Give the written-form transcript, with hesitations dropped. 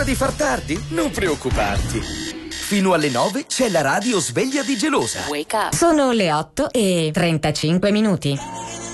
di far tardi? Non preoccuparti. Fino alle 9 c'è la radio sveglia di Gelosa. Sono le 8:35.